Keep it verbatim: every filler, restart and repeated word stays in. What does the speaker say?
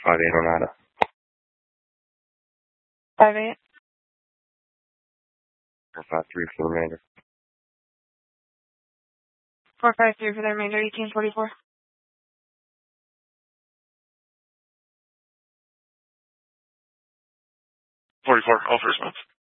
five eight Oneida. Five eight. Four five three for the remainder. Four five three for the remainder. Eighteen forty four. Forty four. All first months.